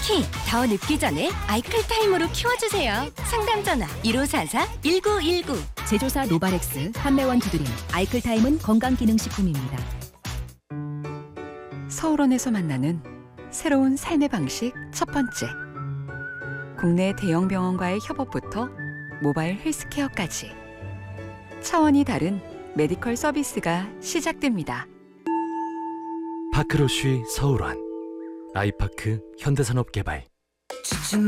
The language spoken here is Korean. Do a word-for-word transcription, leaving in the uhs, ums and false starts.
키 더 늙기 전에 아이클타임으로 키워주세요. 상담 전화 일오사사 일구일구. 제조사 노바렉스, 판매원 두드림, 아이클타임은 건강기능식품입니다. 서울원에서 만나는 새로운 삶의 방식 첫 번째. 국내 대형 병원과의 협업부터 모바일 헬스케어까지 차원이 다른 메디컬 서비스가 시작됩니다. 파크로쉬 서울원, 아이파크 현대산업개발.